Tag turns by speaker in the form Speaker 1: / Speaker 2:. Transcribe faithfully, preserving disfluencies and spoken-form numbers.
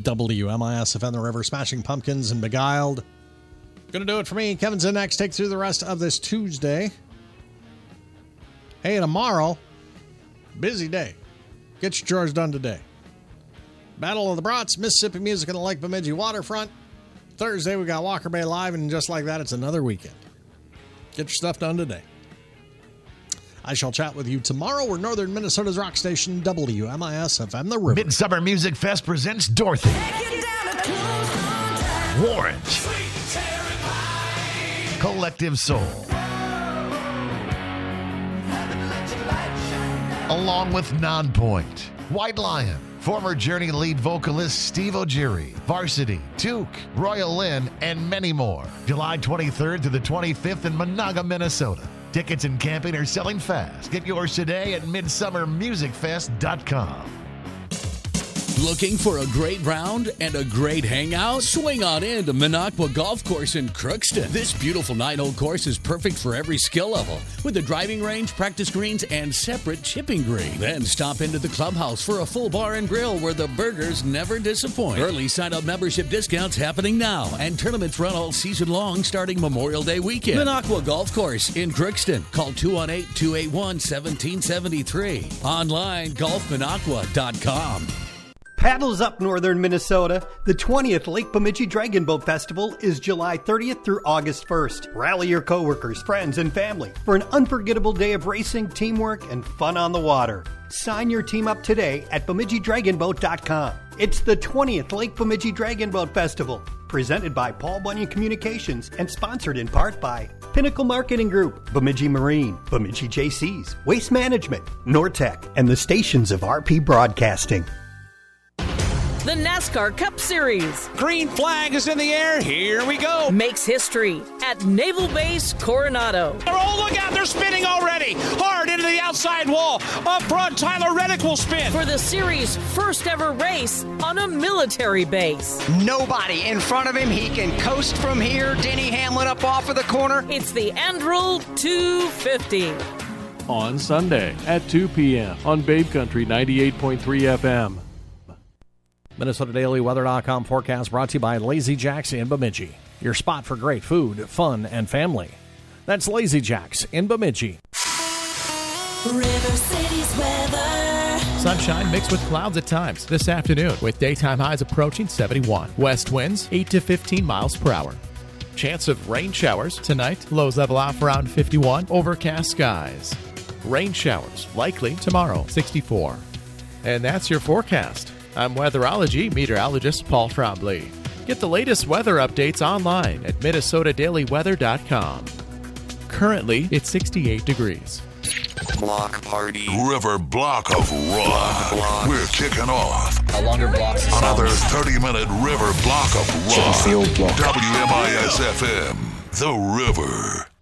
Speaker 1: W M I S F M The River, Smashing Pumpkins and Beguiled. Gonna do it for me. Kevin's in next. Take through the rest of this Tuesday. Hey, tomorrow, busy day. Get your chores done today. Battle of the Brats, Mississippi music on the Lake Bemidji waterfront. Thursday, we got Walker Bay Live, and just like that, it's another weekend. Get your stuff done today. I shall chat with you tomorrow. We're Northern Minnesota's rock station, W M I S F M The River.
Speaker 2: Midsummer Music Fest presents Dorothy, Orange, Collective Soul, along with Nonpoint, White Lion, former Journey lead vocalist Steve O'Geary, Varsity, Duke, Royal Lynn, and many more. July twenty-third to the twenty-fifth in Monaga, Minnesota. Tickets and camping are selling fast. Get yours today at midsummer music fest dot com.
Speaker 3: Looking for a great round and a great hangout? Swing on in to Minocqua Golf Course in Crookston. This beautiful nine-hole course is perfect for every skill level, with a driving range, practice greens, and separate chipping green. Then stop into the clubhouse for a full bar and grill where the burgers never disappoint. Early sign-up membership discounts happening now, and tournaments run all season long starting Memorial Day weekend. Minocqua Golf Course in Crookston. Call two one eight, two eight one, one seven seven three. Online, golf minocqua dot com.
Speaker 4: Paddles up, Northern Minnesota. The twentieth Lake Bemidji Dragon Boat Festival is July thirtieth through August first. Rally your coworkers, friends, and family for an unforgettable day of racing, teamwork, and fun on the water. Sign your team up today at bemidji dragon boat dot com. It's the twentieth Lake Bemidji Dragon Boat Festival, presented by Paul Bunyan Communications and sponsored in part by Pinnacle Marketing Group, Bemidji Marine, Bemidji J Cs, Waste Management, Nortec, and the stations of R P Broadcasting.
Speaker 5: The NASCAR Cup Series.
Speaker 6: Green flag is in the air. Here we go.
Speaker 5: Makes history at Naval Base Coronado.
Speaker 6: Oh, look out. They're spinning already. Hard into the outside wall. Up front, Tyler Reddick will spin.
Speaker 5: For the series' first ever race on a military base.
Speaker 7: Nobody in front of him. He can coast from here. Denny Hamlin up off of the corner.
Speaker 5: It's the Andrew two fifty.
Speaker 8: On Sunday at two p.m. on Babe Country ninety-eight point three F M.
Speaker 1: Minnesota Daily Weather dot com forecast brought to you by Lazy Jacks in Bemidji. Your spot for great food, fun, and family. That's Lazy Jacks in Bemidji.
Speaker 9: River City's weather.
Speaker 10: Sunshine mixed with clouds at times this afternoon with daytime highs approaching seventy-one. West winds eight to fifteen miles per hour. Chance of rain showers tonight. Lows level off around fifty-one. Overcast skies. Rain showers likely tomorrow, sixty-four. And that's your forecast. I'm weatherology meteorologist Paul Trombley. Get the latest weather updates online at minnesota daily weather dot com. Currently, it's sixty-eight degrees.
Speaker 11: Block party. River Block of Rock. Block. We're kicking off.
Speaker 12: A longer block.
Speaker 11: Another thirty-minute River Block of Rock.
Speaker 12: Field block.
Speaker 11: W M I S F M. The River.